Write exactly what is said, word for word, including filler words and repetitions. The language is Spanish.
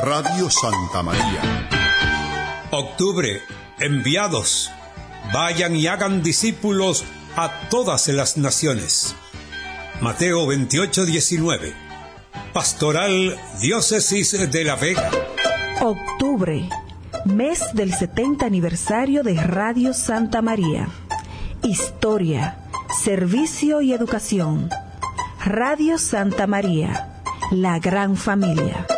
Radio Santa María. Octubre, enviados. Vayan y hagan discípulos a todas las naciones. Mateo veintiocho, diecinueve. Pastoral Diócesis de La Vega. Octubre, mes del setenta aniversario de Radio Santa María. Historia, servicio y educación. Radio Santa María, la gran familia.